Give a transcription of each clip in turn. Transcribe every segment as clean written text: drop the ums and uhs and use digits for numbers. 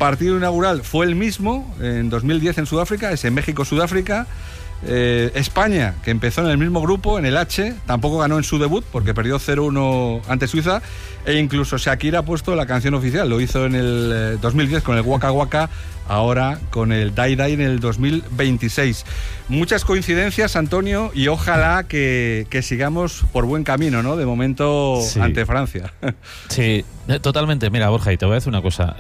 partido inaugural fue el mismo, en 2010 en Sudáfrica, es en México-Sudáfrica. España, que empezó en el mismo grupo, en el H, tampoco ganó en su debut porque perdió 0-1 ante Suiza, e incluso Shakira ha puesto la canción oficial, lo hizo en el 2010 con el Waka Waka, ahora con el Dai Dai en el 2026. Muchas coincidencias, Antonio, y ojalá que sigamos por buen camino, ¿no? De momento, sí, ante Francia. Sí, totalmente. Mira, Borja, y te voy a decir una cosa.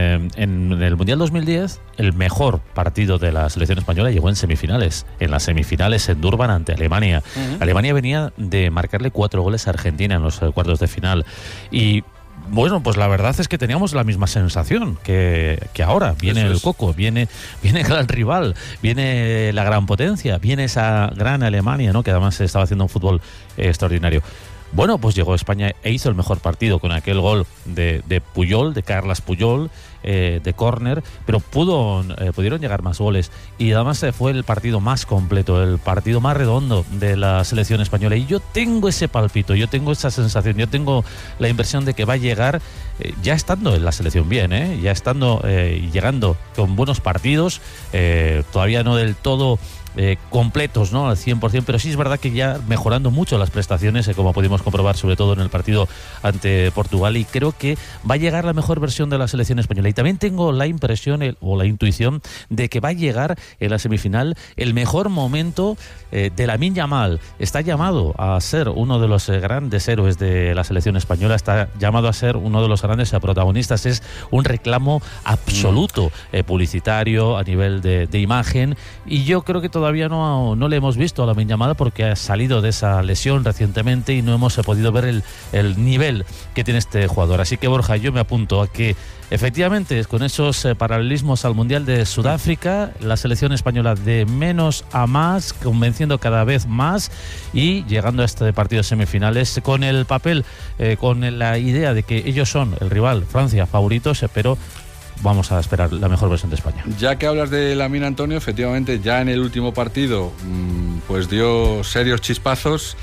En el Mundial 2010, el mejor partido de la selección española llegó en semifinales. En las semifinales en Durban ante Alemania. Alemania venía de marcarle 4 goles a Argentina en los cuartos de final. Y bueno, pues la verdad es que teníamos la misma sensación que ahora. Viene el Coco, viene el gran rival, viene la gran potencia, viene esa gran Alemania, ¿no? Que además estaba haciendo un fútbol extraordinario. Bueno, pues llegó España e hizo el mejor partido con aquel gol de Puyol, de Carles Puyol, de córner, pero pudieron llegar más goles, y además fue el partido más completo, el partido más redondo de la selección española, y yo tengo ese palpito, yo tengo esa sensación, yo tengo la impresión de que va a llegar ya estando en la selección bien, ya estando y llegando con buenos partidos, todavía no del todo completos, ¿no? Al 100%, pero sí es verdad que ya mejorando mucho las prestaciones, como pudimos comprobar sobre todo en el partido ante Portugal, y creo que va a llegar la mejor versión de la selección española. Y también tengo la impresión o la intuición de que va a llegar en la semifinal el mejor momento de Lamine Yamal. Está llamado a ser uno de los grandes héroes de la selección española, está llamado a ser uno de los grandes protagonistas. Es un reclamo absoluto publicitario a nivel de imagen, y yo creo que todavía no le hemos visto a Lamine Yamal porque ha salido de esa lesión recientemente y no hemos podido ver el nivel que tiene este jugador. Así que, Borja, yo me apunto a que efectivamente, con esos paralelismos al Mundial de Sudáfrica, la selección española de menos a más, convenciendo cada vez más y llegando a este partido de semifinales con el papel, con la idea de que ellos son el rival, Francia, favoritos, pero vamos a esperar la mejor versión de España. Ya que hablas de Lamine, Antonio, efectivamente ya en el último partido pues dio serios chispazos.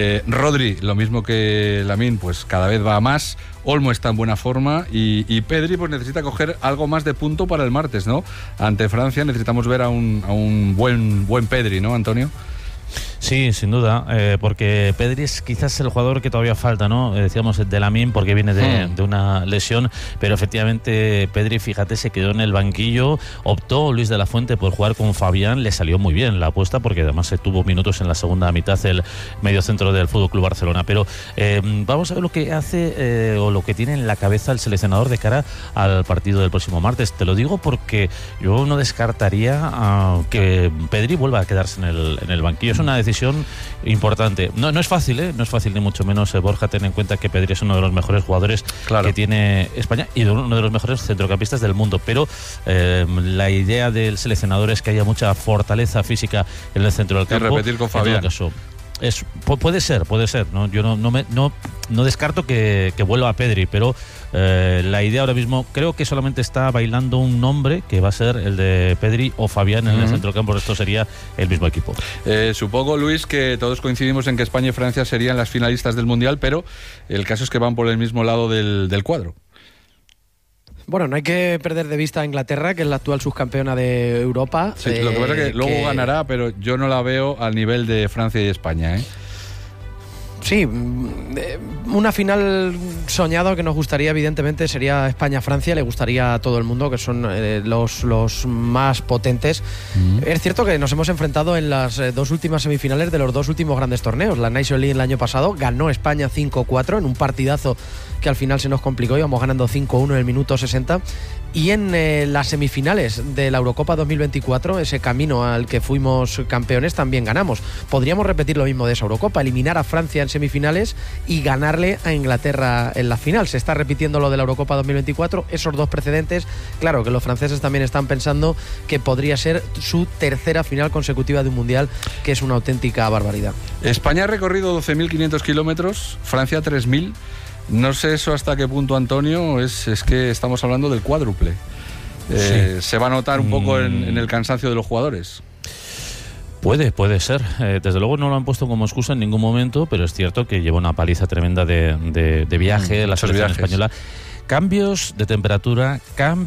Rodri, lo mismo que Lamine, pues cada vez va a más. Olmo está en buena forma y Pedri pues necesita coger algo más de punto para el martes, ¿no? Ante Francia necesitamos ver a un buen Pedri, ¿no, Antonio? Sí, sin duda, porque Pedri es quizás el jugador que todavía falta, ¿no? Decíamos de Lamine porque viene de una lesión, pero efectivamente Pedri, fíjate, se quedó en el banquillo, optó Luis de la Fuente por jugar con Fabián, le salió muy bien la apuesta porque además se tuvo minutos en la segunda mitad el mediocentro del FC Barcelona, pero vamos a ver lo que hace o lo que tiene en la cabeza el seleccionador de cara al partido del próximo martes. Te lo digo porque yo no descartaría que Pedri vuelva a quedarse en el banquillo. Es una decisión importante. No es fácil, no es fácil ni mucho menos, Borja, ten en cuenta que Pedri es uno de los mejores jugadores que tiene España y uno de los mejores centrocampistas del mundo, pero la idea del seleccionador es que haya mucha fortaleza física en el centro del campo. Y repetir con Fabián. Puede ser, ¿no? Yo no descarto que vuelva a Pedri, pero la idea ahora mismo creo que solamente está bailando un nombre que va a ser el de Pedri o Fabián en el centrocampo. Esto sería el mismo equipo. Supongo, Luis, que todos coincidimos en que España y Francia serían las finalistas del Mundial, pero el caso es que van por el mismo lado del cuadro. Bueno, no hay que perder de vista a Inglaterra, que es la actual subcampeona de Europa. Sí, lo que pasa es que luego ganará, pero yo no la veo al nivel de Francia y España, ¿eh? Sí, una final soñada que nos gustaría, evidentemente, sería España-Francia, le gustaría a todo el mundo, que son los más potentes. Es cierto que nos hemos enfrentado en las dos últimas semifinales de los dos últimos grandes torneos. La Nations League el año pasado ganó España 5-4 en un partidazo que al final se nos complicó, íbamos ganando 5-1 en el minuto 60. Y en las semifinales de la Eurocopa 2024, ese camino al que fuimos campeones, también ganamos. Podríamos repetir lo mismo de esa Eurocopa, eliminar a Francia en semifinales y ganarle a Inglaterra en la final. Se está repitiendo lo de la Eurocopa 2024, esos dos precedentes. Claro que los franceses también están pensando que podría ser su tercera final consecutiva de un Mundial, que es una auténtica barbaridad. España ha recorrido 12.500 kilómetros, Francia 3.000. No sé eso hasta qué punto, Antonio, es que estamos hablando del cuádruple. Sí. ¿Se va a notar un poco en el cansancio de los jugadores? Puede ser. Desde luego no lo han puesto como excusa en ningún momento, pero es cierto que lleva una paliza tremenda de viaje la selección española. Cambios de temperatura, cambios